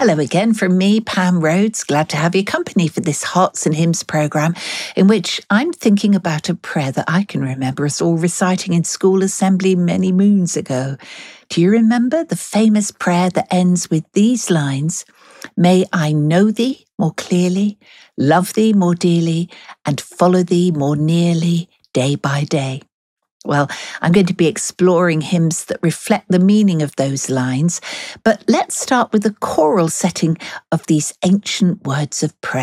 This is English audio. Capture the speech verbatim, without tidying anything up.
Hello again from me, Pam Rhodes. Glad to have your company for this Hearts and Hymns programme, in which I'm thinking about a prayer that I can remember us all reciting in school assembly many moons ago. Do you remember the famous prayer that ends with these lines? May I know thee more clearly, love thee more dearly, and follow thee more nearly day by day. Well, I'm going to be exploring hymns that reflect the meaning of those lines, but let's start with the choral setting of these ancient words of prayer.